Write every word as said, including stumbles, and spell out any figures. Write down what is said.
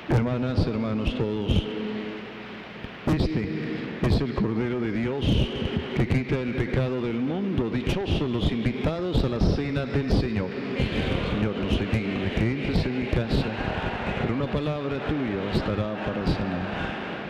Hermanas, hermanos todos, este es el Cordero de Dios que quita el pecado del mundo. Dichosos